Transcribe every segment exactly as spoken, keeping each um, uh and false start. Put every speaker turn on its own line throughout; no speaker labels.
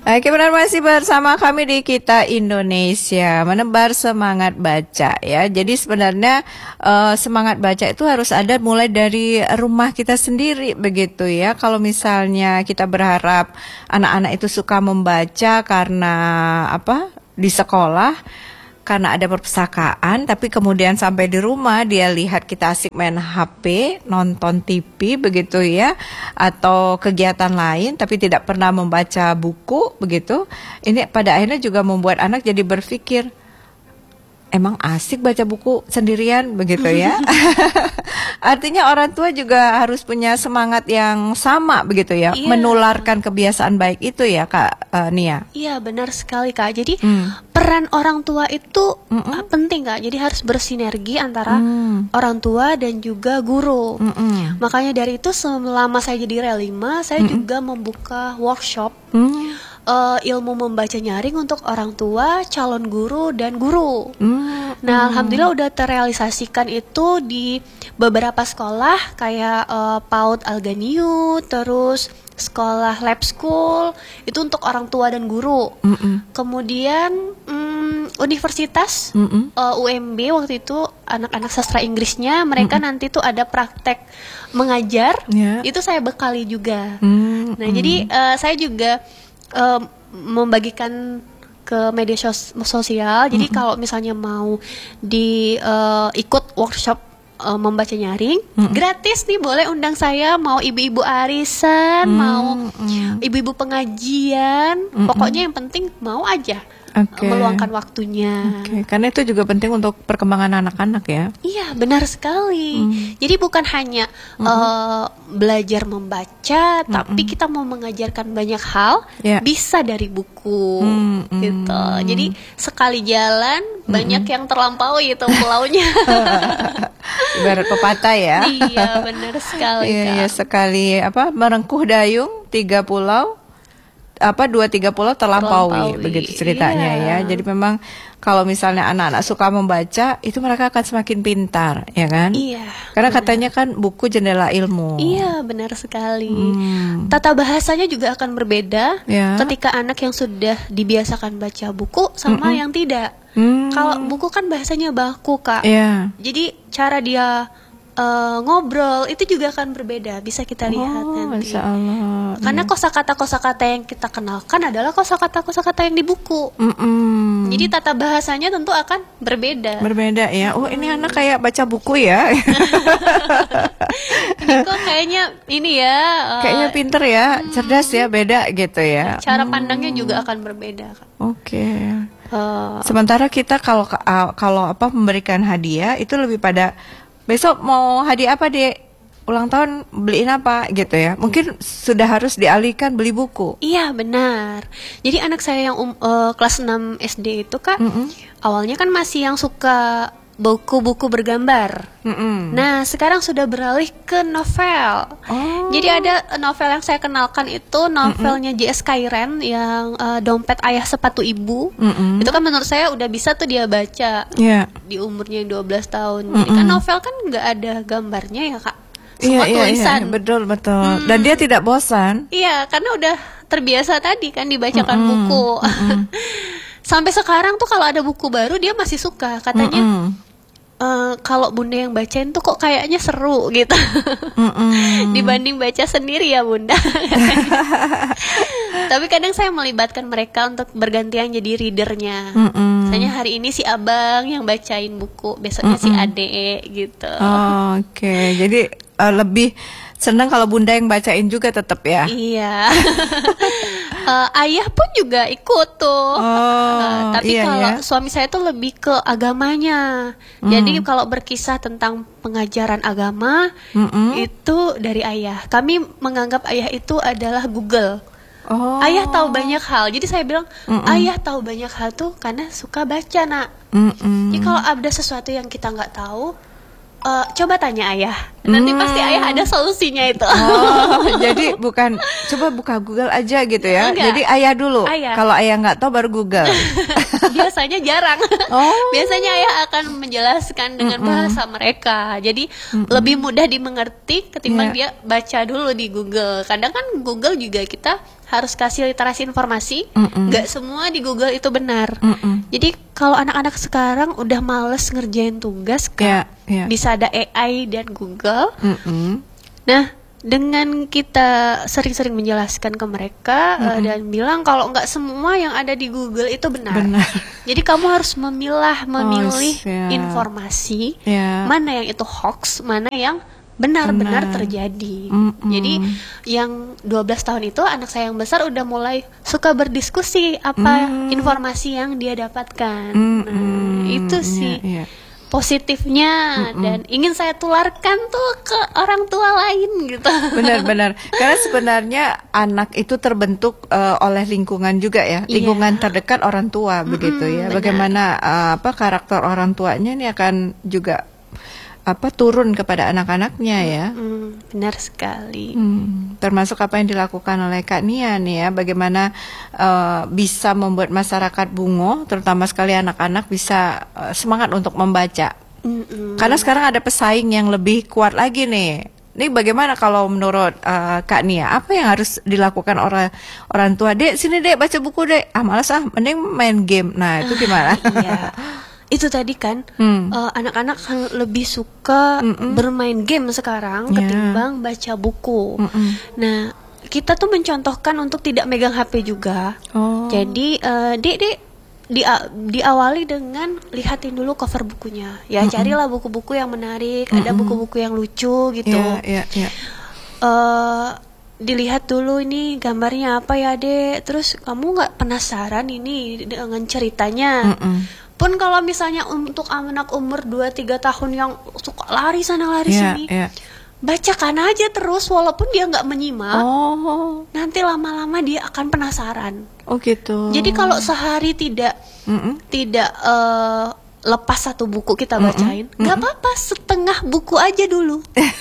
Oke, benar masih bersama kami di Kita Indonesia, menebar semangat baca ya. Jadi sebenarnya uh, semangat baca itu harus ada mulai dari rumah kita sendiri begitu ya. Kalau misalnya kita berharap anak-anak itu suka membaca karena apa? Di sekolah, karena ada perpustakaan, tapi kemudian sampai di rumah dia lihat kita asik main H P, nonton T V begitu ya, atau kegiatan lain tapi tidak pernah membaca buku begitu. Ini pada akhirnya juga membuat anak jadi berpikir, emang asik baca buku sendirian begitu ya. Artinya orang tua juga harus punya semangat yang sama begitu ya,
Iya.
menularkan kebiasaan baik itu ya Kak uh, Nia.
Iya, benar sekali Kak. Jadi
Hmm.
peran orang tua itu
Mm-mm.
uh, penting Kak. Jadi harus bersinergi antara
Hmm.
orang tua dan juga guru.
Mm-mm.
Makanya dari itu selama saya jadi relima, saya juga membuka workshop
Hmm.
uh, ilmu membaca nyaring untuk orang tua, calon guru dan guru.
Hmm.
Nah, alhamdulillah udah terrealisasikan itu di beberapa sekolah kayak uh, PAUD Alganiu, terus sekolah lab school itu untuk orang tua dan guru.
Mm-mm.
Kemudian mm, universitas
Mm-mm.
uh, U M B waktu itu anak-anak sastra Inggrisnya mereka nanti tuh ada praktek mengajar,
Ya.
itu saya bekali juga.
Mm-mm.
Nah, jadi uh, saya juga uh, membagikan ke media sos- sosial. Jadi kalau misalnya mau di uh, ikut workshop uh, membaca nyaring, gratis nih, boleh undang saya, mau ibu-ibu arisan, mau ibu-ibu pengajian, pokoknya yang penting mau aja
Oke.
meluangkan waktunya.
Oke, karena itu juga penting untuk perkembangan anak-anak ya.
Iya, benar sekali. Jadi bukan hanya uh, belajar membaca, tapi kita mau mengajarkan banyak hal
Ya.
bisa dari buku,
Mm, mm.
gitu. Jadi sekali jalan banyak yang terlampaui itu pulaunya.
Ibarat pepatah ya.
Iya, benar sekali
Iya, iya,
Kak.
sekali apa merengkuh dayung tiga pulau, apa dua tiga pulau terlampaui,
Terlampaui,
begitu ceritanya
iya.
ya. Jadi memang kalau misalnya anak-anak suka membaca, itu mereka akan semakin pintar, ya kan?
Iya.
Karena katanya kan buku jendela ilmu.
Iya, benar sekali.
Hmm.
Tata bahasanya juga akan berbeda
Ya.
ketika anak yang sudah dibiasakan baca buku sama yang tidak.
Hmm.
Kalau buku kan bahasanya baku, Kak.
Iya.
Jadi cara dia eh, ngobrol itu juga akan berbeda, bisa kita lihat
Oh,
nanti.
Masya Allah.
Karena kosakata-kosakata yang kita kenalkan adalah kosakata-kosakata yang di buku.
Mm-mm.
Jadi tata bahasanya tentu akan berbeda.
Berbeda ya. Oh, ini anak kayak baca buku ya.
Ini kok kayaknya ini ya. eh,
Kayaknya pinter ya, cerdas ya, beda gitu ya.
cara pandangnya juga akan berbeda, Kak.
Oke.
Eh,
Sementara kita kalau uh, kalau apa memberikan hadiah itu lebih pada besok mau hadiah apa Dek? Ulang tahun beliin apa gitu ya. Mungkin sudah harus dialihkan beli buku.
Iya, benar. Jadi anak saya yang um- eh, kelas enam S D itu, Kak,
Mm-mm.
awalnya kan masih yang suka buku-buku bergambar.
Mm-mm.
Nah, sekarang sudah beralih ke novel.
Oh.
Jadi ada novel yang saya kenalkan itu novelnya J S Kairen yang eh, Dompet Ayah Sepatu Ibu.
Mm-mm.
Itu kan menurut saya udah bisa tuh dia baca
Iya.
di umurnya yang dua belas tahun. Jadi kan novel kan nggak ada gambarnya ya, Kak.
Iya,
Semua
iya, iya,
tulisan.
betul betul. Dan dia tidak bosan.
Iya, karena udah terbiasa tadi kan dibacakan
Mm-mm,
buku. Sampai sekarang tuh kalau ada buku baru dia masih suka. Katanya
Mm-mm.
"Eh, kalau Bunda yang bacain tuh kok kayaknya seru gitu."
Mm-mm.
Dibanding baca sendiri ya Bunda. Tapi kadang saya melibatkan mereka untuk bergantian jadi readernya.
Mm-mm.
Misalnya hari ini si Abang yang bacain buku, besoknya si Ade gitu.
Oh, Oke, jadi uh, lebih senang kalau bunda yang bacain juga tetap ya.
Iya. Eh, ayah pun juga ikut tuh.
Oh,
Eh, tapi
iya,
kalau
ya.
suami saya tuh lebih ke agamanya. Jadi kalau berkisah tentang pengajaran agama
Mm-mm.
itu dari ayah. Kami menganggap ayah itu adalah Google.
Oh.
Ayah tahu banyak hal. Jadi saya bilang, ayah tahu banyak hal tuh karena suka baca, Nak.
Mm-mm.
Jadi kalau ada sesuatu yang kita nggak tahu, eh, coba tanya ayah. Nanti pasti ayah ada solusinya itu.
Oh, jadi bukan coba buka Google aja gitu ya.
Enggak.
Jadi ayah dulu.
Ayah.
Kalau ayah nggak tahu baru Google.
Biasanya jarang.
Oh.
Biasanya ayah akan menjelaskan dengan bahasa mereka. Jadi lebih mudah dimengerti ketimbang
Iya.
dia baca dulu di Google. Kadang kan Google juga kita harus kasih literasi informasi.
Mm-mm.
Nggak semua di Google itu benar.
Mm-mm.
Jadi kalau anak-anak sekarang udah males ngerjain tugas,
Ya,
Kak,
ya.
bisa ada A I dan Google.
Mm-mm.
Nah, dengan kita sering-sering menjelaskan ke mereka uh, dan bilang kalau nggak semua yang ada di Google itu benar.
Benar.
Jadi kamu harus memilah, memilih
siap.
informasi,
Ya.
mana yang itu hoax, mana yang benar-benar
Benar.
terjadi.
Mm-mm.
Jadi yang dua belas tahun itu anak saya yang besar udah mulai suka berdiskusi apa
Mm.
informasi yang dia dapatkan.
Mm-mm.
Nah, itu
Iya,
sih
iya.
positifnya dan ingin saya tularkan tuh ke orang tua lain gitu.
Benar-benar. Karena sebenarnya anak itu terbentuk uh, oleh lingkungan juga ya.
Iya.
Lingkungan terdekat orang tua begitu ya.
benar.
Bagaimana uh, apa karakter orang tuanya ini akan juga apa turun kepada anak-anaknya ya.
Hmm, benar sekali.
Hmm, termasuk apa yang dilakukan oleh Kak Nia nih ya, bagaimana uh, bisa membuat masyarakat Bungo, terutama sekali anak-anak bisa uh, semangat untuk membaca.
Mm-mm.
Karena sekarang ada pesaing yang lebih kuat lagi nih. Ini bagaimana kalau menurut uh, Kak Nia, apa yang harus dilakukan orang orang tua? Dek, sini dek baca buku dek. Ah malas ah, mending main game. Nah itu gimana?
Iya. Itu tadi kan
Hmm.
eh, anak-anak kan lebih suka
Mm-mm.
bermain game sekarang
Ya.
ketimbang baca buku.
Mm-mm.
Nah, kita tuh mencontohkan untuk tidak megang H P juga.
Oh.
Jadi, eh, dek, dek, di, diawali dengan lihatin dulu cover bukunya. Ya,
Mm-mm.
carilah buku-buku yang menarik, ada
Mm-mm.
buku-buku yang lucu gitu.
Ya, ya, ya.
eh dilihat dulu ini gambarnya apa ya, Dek. Terus kamu nggak penasaran ini dengan ceritanya?
Mm-mm.
Pun kalau misalnya untuk anak umur dua tiga tahun yang suka lari sana lari
Ya,
sini,
ya.
bacakan aja terus walaupun dia nggak menyimak.
Oh,
Nanti lama-lama dia akan penasaran.
oh gitu.
Jadi kalau sehari tidak
Mm-mm.
tidak eh, lepas satu buku kita bacain, nggak
Mm-mm.
apa-apa, setengah buku aja dulu.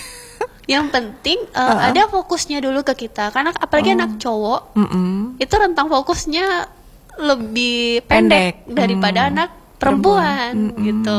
Yang penting eh,
Uh-uh.
ada fokusnya dulu ke kita, karena apalagi
Oh.
anak cowok
Mm-mm.
itu rentang fokusnya lebih pendek,
Pendek.
daripada
Hmm.
anak perempuan,
Perempuan. Mm-mm.
gitu.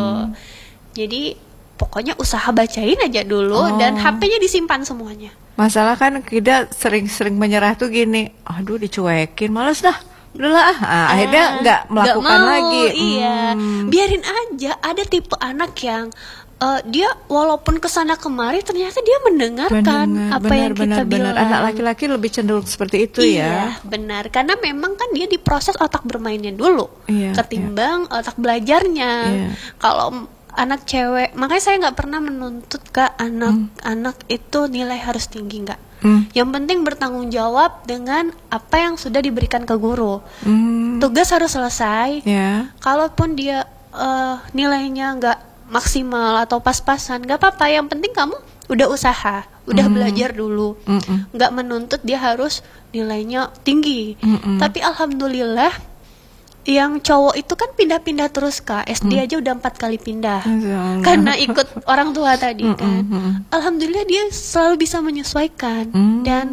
Jadi pokoknya usaha bacain aja dulu
Oh.
dan H P-nya disimpan semuanya.
Masalah kan kita sering-sering menyerah tuh gini, aduh dicuekin, males dah, udahlah, ah. Ah, akhirnya
Ah,
nggak melakukan
mau,
lagi.
Iya,
Hmm.
biarin aja. Ada tipe anak yang eh, dia walaupun kesana kemari ternyata dia mendengarkan
Mendengar,
apa
benar,
yang kita
benar,
bilang.
benar. Anak laki-laki lebih cenderung seperti itu
Iya,
ya.
benar. Karena memang kan dia diproses otak bermainnya dulu,
Iya,
ketimbang otak belajarnya.
Iya.
Kalau m- anak cewek, makanya saya nggak pernah menuntut ke anak-anak itu nilai harus tinggi, nggak.
Hmm.
Yang penting bertanggung jawab dengan apa yang sudah diberikan ke guru.
Hmm.
Tugas harus selesai.
Ya.
Kalaupun dia eh, nilainya nggak maksimal atau pas-pasan, nggak apa-apa. Yang penting kamu udah usaha, udah
Hmm.
belajar dulu.
Mm-mm.
Nggak menuntut dia harus nilainya tinggi.
Mm-mm.
Tapi alhamdulillah yang cowok itu kan pindah-pindah terus, Kak. S D aja udah empat kali pindah.
Masya Allah.
Karena ikut orang tua tadi
Mm-mm,
kan.
mm-mm.
Alhamdulillah dia selalu bisa menyesuaikan
Mm.
dan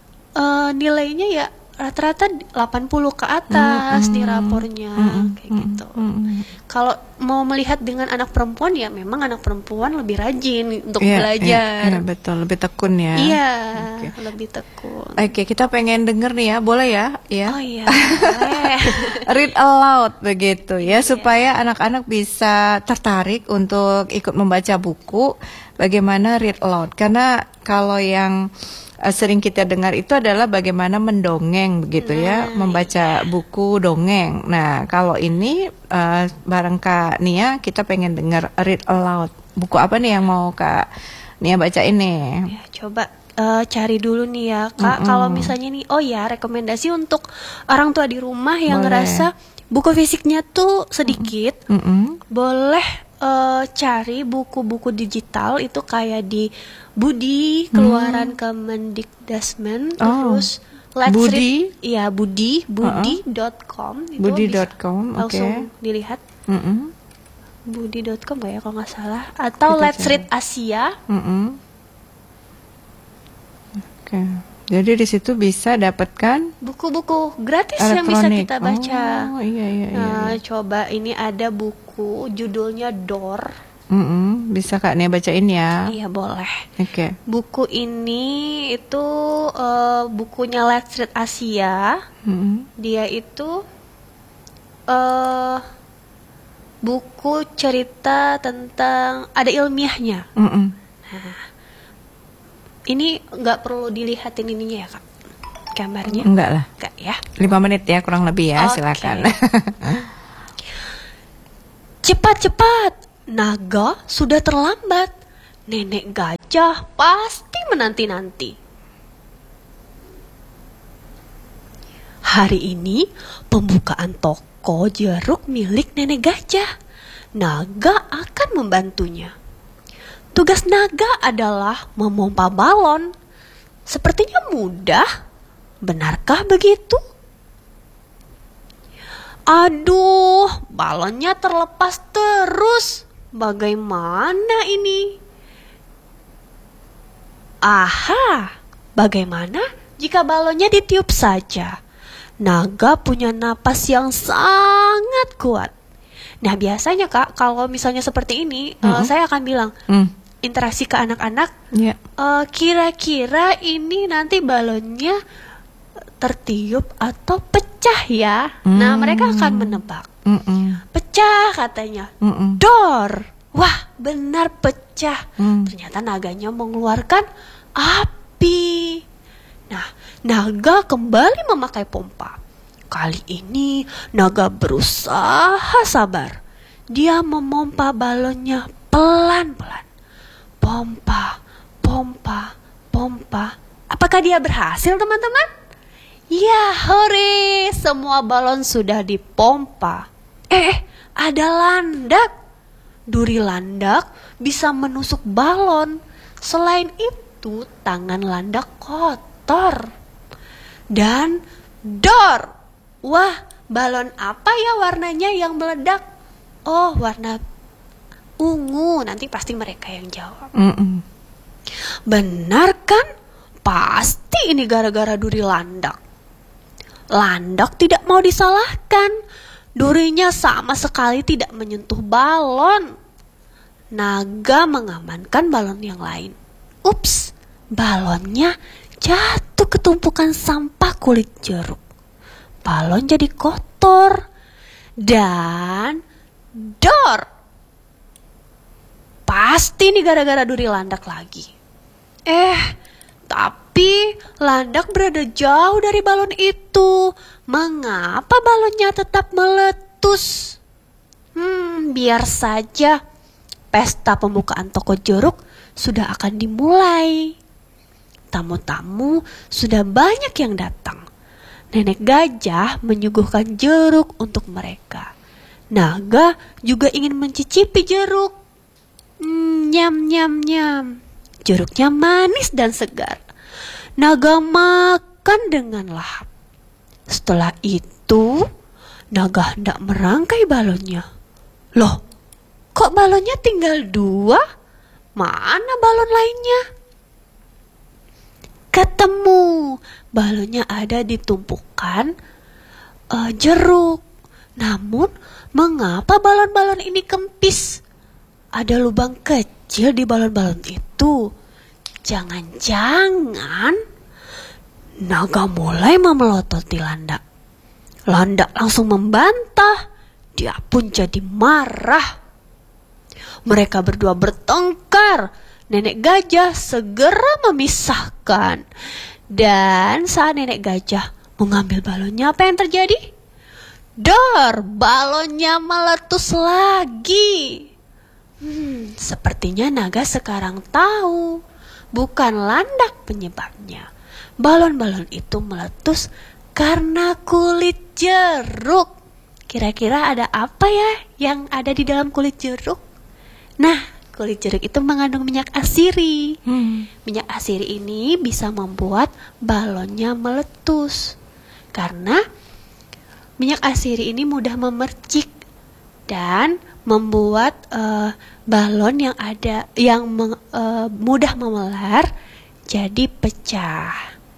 eh, nilainya ya rata-rata delapan puluh ke atas
Mm-mm.
di rapornya
Mm-mm,
kayak gitu.
mm-mm.
Kalau mau melihat dengan anak perempuan ya memang anak perempuan lebih rajin untuk
Iya,
belajar.
iya, iya, betul, lebih tekun ya.
Iya,
Oke.
lebih tekun.
Oke, kita pengen denger nih ya, boleh ya? Ya.
Oh iya. boleh.
Read aloud begitu ya, supaya anak-anak bisa tertarik untuk ikut membaca buku. Bagaimana read aloud? Karena kalau yang eh, sering kita dengar itu adalah bagaimana mendongeng begitu ya, membaca buku dongeng. Nah, kalau ini eh, bareng Kak Nia kita pengen dengar read aloud. Buku apa nih yang mau Kak Nia baca ini?
Ya, coba eh, cari dulu nih ya, Kak.
Mm-mm.
Kalau misalnya nih, oh ya, rekomendasi untuk orang tua di rumah yang
Boleh.
ngerasa buku fisiknya tuh sedikit,
Mm-mm.
boleh eh, cari buku-buku digital itu kayak di Budi, keluaran Kemendikdasmen,
Oh.
terus Let's
Budi?
Read, iya Budi, budi dot com, itu
budi
bisa
dot com, oke.
langsung dilihat
Mm-mm.
budi dot com ya kalau nggak salah, atau
Kita
Let's
cari.
Read Asia.
Mm-mm. Oke, jadi di situ bisa dapatkan
Buku-buku gratis yang bisa
elektronik.
kita baca.
Oh iya iya iya.
Nah,
iya.
coba ini ada buku judulnya Door.
Mm-mm. Bisa Kak Nia bacain ya.
Iya boleh.
Oke.
Buku ini itu eh, bukunya Let's Read Asia.
Mm-mm.
Dia itu eh buku cerita tentang ada ilmiahnya.
Mm-mm.
Ini nggak perlu dilihatin ininya ya Kak, gambarnya?
Enggak lah.
Enggak ya.
Lima menit ya kurang lebih ya,
Oke.
silakan.
Cepat-cepat, naga sudah terlambat. Nenek gajah pasti menanti-nanti. Hari ini pembukaan toko jeruk milik nenek gajah. Naga akan membantunya. Tugas naga adalah memompa balon. Sepertinya mudah. Benarkah begitu? Aduh, balonnya terlepas terus. Bagaimana ini? Aha, bagaimana jika balonnya ditiup saja? Naga punya napas yang sangat kuat. Nah, biasanya Kak, kalau misalnya seperti ini,
Mm-mm.
uh, saya akan bilang,
Mm.
interaksi ke anak-anak,
Ya.
uh, kira-kira ini nanti balonnya tertiup atau pecah ya? Nah,
Hmm.
mereka akan menebak.
Mm-mm.
Pecah katanya.
Mm-mm.
Dor. Wah, benar pecah.
Mm.
Ternyata naganya mengeluarkan api. Nah, naga kembali memakai pompa. Kali ini naga berusaha sabar. Dia memompa balonnya pelan-pelan. Pompa, pompa, pompa. Apakah dia berhasil, teman-teman? Ya, hore! Semua balon sudah dipompa. Eh, ada landak. Duri landak bisa menusuk balon. Selain itu, tangan landak kotor. Dan dor! Wah, balon apa ya warnanya yang meledak? Oh, warna ungu. Nanti pasti mereka yang jawab.
Mm-mm.
Benar kan? Pasti ini gara-gara duri landak. Landak tidak mau disalahkan. Durinya sama sekali tidak menyentuh balon. Naga mengamankan balon yang lain. Ups, balonnya jatuh ke tumpukan sampah kulit jeruk. Balon jadi kotor. Dan dor. Pasti ini gara-gara duri landak lagi. Eh, tapi landak berada jauh dari balon itu. Mengapa balonnya tetap meletus? Hmm, biar saja. Pesta pembukaan toko jeruk sudah akan dimulai. Tamu-tamu sudah banyak yang datang. Nenek gajah menyuguhkan jeruk untuk mereka. Naga juga ingin mencicipi jeruk. Hmm, nyam, nyam, nyam. Jeruknya manis dan segar. Naga makan dengan lahap. Setelah itu, naga hendak merangkai balonnya. Loh, kok balonnya tinggal dua? Mana balon lainnya? Ketemu, balonnya ada di tumpukan uh, jeruk. Namun, mengapa balon-balon ini kempis? Ada lubang kecil di balon-balon itu. Jangan-jangan naga mulai memelototi landak. Landak langsung membantah. Dia pun jadi marah. Mereka berdua bertengkar. Nenek gajah segera memisahkan. Dan saat nenek gajah mengambil balonnya, apa yang terjadi? Dor, balonnya meletus lagi. Hmm, sepertinya naga sekarang tahu. Bukan landak penyebabnya. Balon-balon itu meletus karena kulit jeruk. Kira-kira ada apa ya yang ada di dalam kulit jeruk? Nah, kulit jeruk itu mengandung minyak asiri.
Hmm.
Minyak asiri ini bisa membuat balonnya meletus. Karena minyak asiri ini mudah memercik dan membuat uh, balon yang ada yang meng, uh, mudah memelar jadi pecah.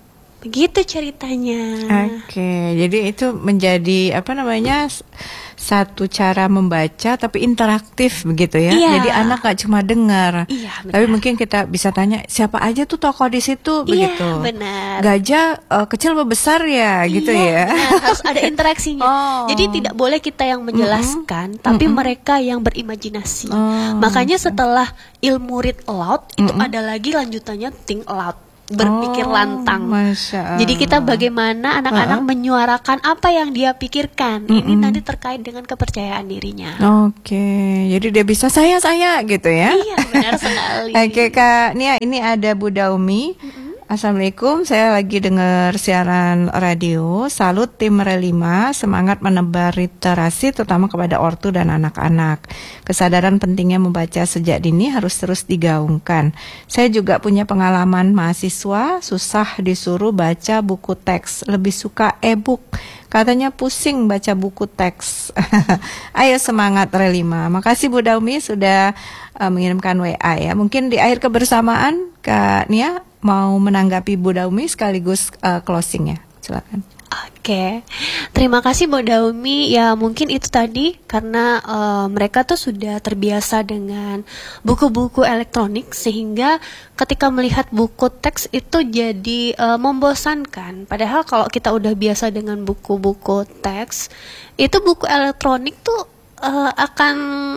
Begitu ceritanya.
Oke, jadi itu menjadi apa namanya s- satu cara membaca tapi interaktif begitu ya.
Iya.
Jadi anak nggak cuma dengar,
Iya, benar.
tapi mungkin kita bisa tanya siapa aja tuh tokoh di situ begitu.
Iya, benar.
Gajah eh, kecil apa besar ya, gitu
Iya,
ya.
benar, harus ada interaksinya.
Oh.
Jadi tidak boleh kita yang menjelaskan, tapi mereka yang berimajinasi.
Oh,
Makanya setelah ilmu read aloud itu ada lagi lanjutannya think aloud, berpikir
Oh,
lantang.
Masya
Jadi kita
Allah.
bagaimana anak-anak menyuarakan apa yang dia pikirkan. Ini nanti terkait dengan kepercayaan dirinya.
Oke, jadi dia bisa saya saya gitu ya.
Iya, benar sekali.
Oke Kak Nia, ini ada Bu Daumi. Assalamualaikum, saya lagi dengar siaran radio. Salut tim Relima, semangat menebar literasi terutama kepada ortu dan anak-anak. Kesadaran pentingnya membaca sejak dini harus terus digaungkan. Saya juga punya pengalaman mahasiswa susah disuruh baca buku teks, lebih suka e-book. Katanya pusing baca buku teks. Ayo semangat Relima. Makasih Bu Daumi sudah uh, mengirimkan W A ya. Mungkin di akhir kebersamaan Kak Nia mau menanggapi Bu Daumi sekaligus uh, closing ya. Silakan.
Oke, terima kasih Bu Daumi. Ya mungkin itu tadi karena eh, mereka tuh sudah terbiasa dengan buku-buku elektronik sehingga ketika melihat buku teks itu jadi eh, membosankan. Padahal kalau kita udah biasa dengan buku-buku teks, itu buku elektronik tuh eh, akan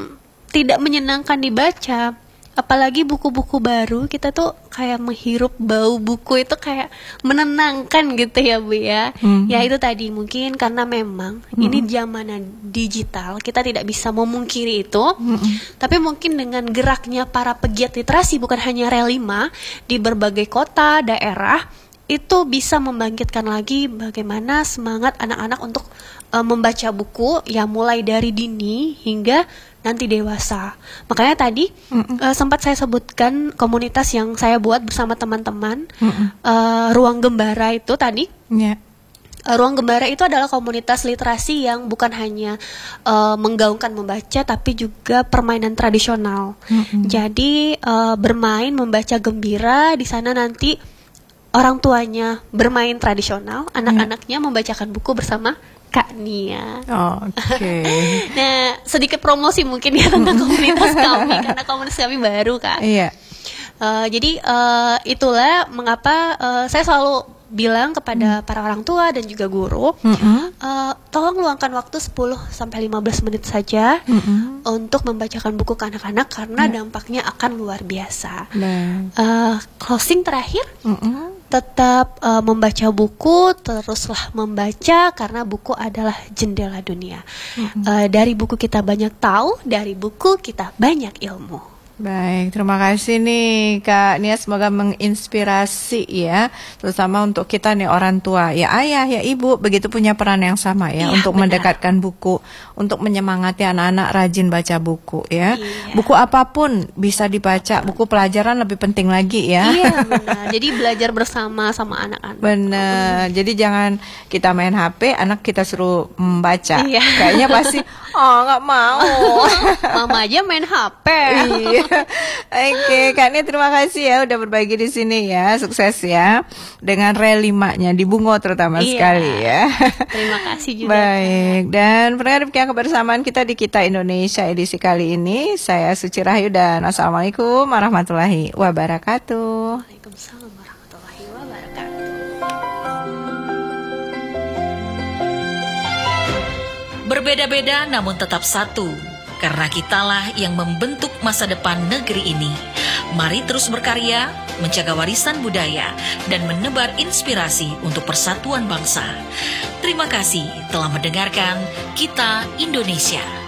tidak menyenangkan dibaca. Apalagi buku-buku baru, kita tuh kayak menghirup bau buku itu kayak menenangkan gitu ya Bu ya.
Mhm.
Ya itu tadi mungkin karena memang ini zamanan digital, kita tidak bisa memungkiri itu. Tapi mungkin dengan geraknya para pegiat literasi bukan hanya Relima di berbagai kota, daerah, itu bisa membangkitkan lagi bagaimana semangat anak-anak untuk uh, membaca buku ya mulai dari dini hingga nanti dewasa. Makanya tadi uh, sempat saya sebutkan komunitas yang saya buat bersama teman-teman, uh, Ruang Gembara itu tadi.
Ya.
Uh, Ruang Gembara itu adalah komunitas literasi yang bukan hanya uh, menggaungkan membaca tapi juga permainan tradisional. Jadi uh, bermain membaca gembira, di sana nanti orang tuanya bermain tradisional, anak-anaknya membacakan buku bersama Kak Nia.
Oke.
Nah, sedikit promosi mungkin ya tentang komunitas kami karena komunitas kami baru Kak.
Iya.
Uh, jadi uh, itulah mengapa uh, saya selalu bilang kepada para orang tua dan juga guru,
Mm-mm.
uh, tolong luangkan waktu sepuluh sampai lima belas menit saja
Mm-mm.
untuk membacakan buku ke anak-anak karena dampaknya akan luar biasa.
Baik.
Uh, closing terakhir,
Mm-mm.
tetap uh, membaca buku, teruslah membaca karena buku adalah jendela dunia. Uh, dari buku kita banyak tahu, dari buku kita banyak ilmu.
Baik, terima kasih nih Kak Nia, semoga menginspirasi ya, terutama untuk kita nih orang tua, ya ayah, ya ibu, begitu punya peran yang sama ya,
Iya,
untuk
benar.
mendekatkan buku, untuk menyemangati anak-anak rajin baca buku ya.
Iya.
Buku apapun bisa dibaca, buku pelajaran lebih penting lagi ya.
Iya benar. Jadi belajar bersama sama anak-anak.
Bener, jadi jangan kita main H P, anak kita suruh membaca,
Iya.
kayaknya pasti, oh nggak mau.
Mama aja main H P.
Iya. Oke, Kak Nia terima kasih ya udah berbagi di sini ya. Sukses ya dengan relimanya di Bungo terutama
Iya.
sekali ya.
Terima kasih juga.
Baik, dan pendengar demikian kebersamaan kita di Kita Indonesia edisi kali ini. Saya Suci Rahayu dan Assalamualaikum warahmatullahi wabarakatuh.
Waalaikumsalam warahmatullahi wabarakatuh.
Berbeda-beda namun tetap satu, karena kitalah yang membentuk masa depan negeri ini. Mari terus berkarya, menjaga warisan budaya, dan menebar inspirasi untuk persatuan bangsa. Terima kasih telah mendengarkan Kita Indonesia.